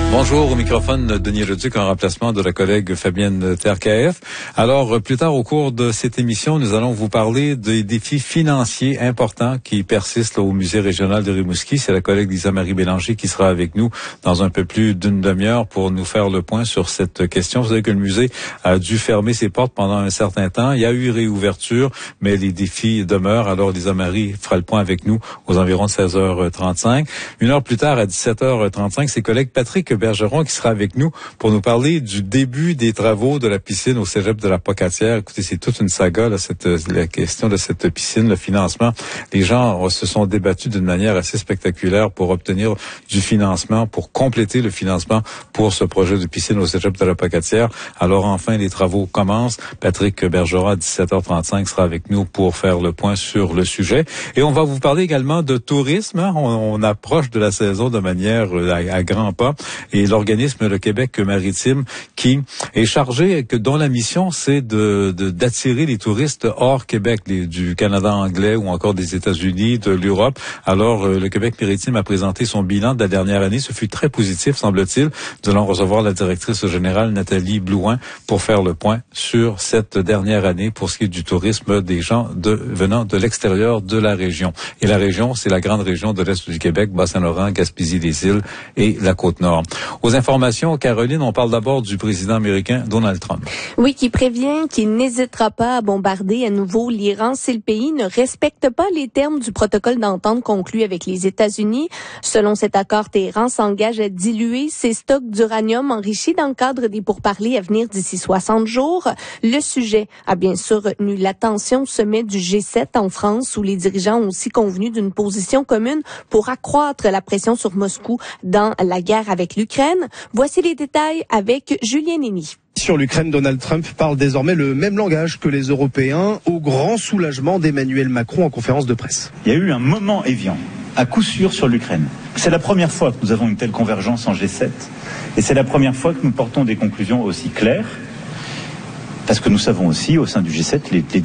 Bonjour, au microphone Denis Leduc en remplacement de la collègue Fabienne Terkaef. Alors, plus tard au cours de cette émission, nous allons vous parler des défis financiers importants qui persistent au Musée régional de Rimouski. C'est la collègue Lisa-Marie Bélanger qui sera avec nous dans un peu plus d'une demi-heure pour nous faire le point sur cette question. Vous savez que le musée a dû fermer ses portes pendant un certain temps. Il y a eu réouverture, mais les défis demeurent. Alors, Lisa-Marie fera le point avec nous aux environs de 16h35. Une heure plus tard, à 17h35, ses collègues Patrick Bergeron qui sera avec nous pour nous parler du début des travaux de la piscine au cégep de la Pocatière. Écoutez, c'est toute une saga, là, la question de cette piscine, le financement. Les gens se sont débattus d'une manière assez spectaculaire pour obtenir du financement, pour compléter le financement pour ce projet de piscine au cégep de la Pocatière. Alors enfin, les travaux commencent. Patrick Bergeron à 17h35 sera avec nous pour faire le point sur le sujet. Et on va vous parler également de tourisme. On approche de la saison de manière à grands pas. Et l'organisme Le Québec maritime qui est chargé, dont la mission c'est d'attirer les touristes hors Québec, du Canada anglais ou encore des États-Unis, de l'Europe. Alors le Québec maritime a présenté son bilan de la dernière année. Ce fut très positif, semble-t-il. Nous allons recevoir la directrice générale Nathalie Blouin pour faire le point sur cette dernière année pour ce qui est du tourisme des gens venant de l'extérieur de la région. Et la région, c'est la grande région de l'Est du Québec, Bas-Saint-Laurent, Gaspésie-les-Îles et la Côte-Nord. Aux informations, Caroline, on parle d'abord du président américain Donald Trump. Oui, qui prévient qu'il n'hésitera pas à bombarder à nouveau l'Iran si le pays ne respecte pas les termes du protocole d'entente conclu avec les États-Unis. Selon cet accord, Téhéran s'engage à diluer ses stocks d'uranium enrichi dans le cadre des pourparlers à venir d'ici 60 jours. Le sujet a bien sûr retenu l'attention au sommet du G7 en France, où les dirigeants ont aussi convenu d'une position commune pour accroître la pression sur Moscou dans la guerre avec l'Ukraine. Voici les détails avec Julien Nény. Sur l'Ukraine, Donald Trump parle désormais le même langage que les Européens, au grand soulagement d'Emmanuel Macron en conférence de presse. Il y a eu un moment évian, à coup sûr sur l'Ukraine. C'est la première fois que nous avons une telle convergence en G7, et c'est la première fois que nous portons des conclusions aussi claires, parce que nous savons aussi, au sein du G7, les